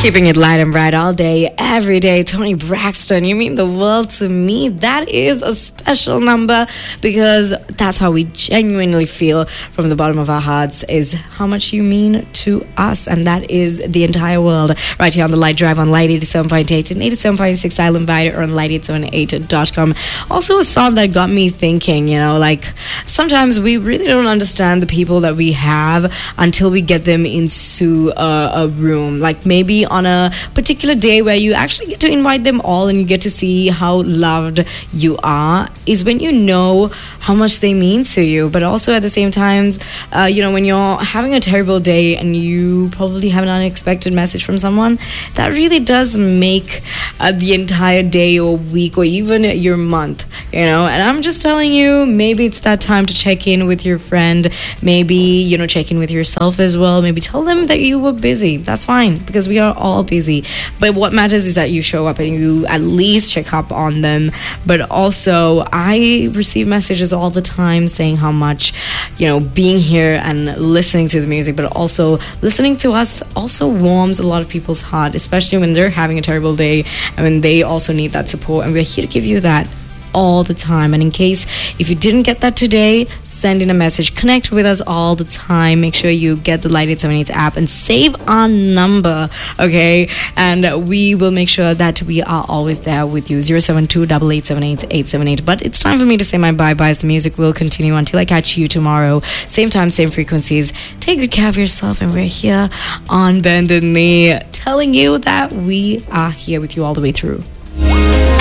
Keeping it light and bright all day, every day. Tony Braxton, you mean the world to me. That is a special number because that's how we genuinely feel from the bottom of our hearts, is how much you mean to us. And that is the entire world. Right here on the Light Drive on Light 87.8 and 87.6 Island Wide, or on light878.com. Also a song that got me thinking, like sometimes we really don't understand the people that we have until we get them into a room. Like maybe on a particular day where you actually get to invite them all and you get to see how loved you are, is when you know how much they mean to you. But also at the same time, when you're having a terrible day and you probably have an unexpected message from someone, that really does make the entire day or week or even your month, and I'm just telling you, maybe it's that time to check in with your friend, maybe, check in with yourself as well, maybe tell them that you were busy. That's fine, because we are all busy, but what matters is that you show up and you at least check up on them. But also, I receive messages all the time saying how much, being here and listening to the music, but also listening to us also warms a lot of people's heart, especially when they're having a terrible day and when they also need that support, and we're here to give you that all the time. And in case if you didn't get that today, send in a message, connect with us all the time. Make sure you get the Light 878 app and save our number, okay? And we will make sure that we are always there with you. 072-8878-878. But it's time for me to say my bye-byes. The music will continue until I catch you tomorrow, same time, same frequencies. Take good care of yourself, and we're here on Bended Knee telling you that we are here with you all the way through.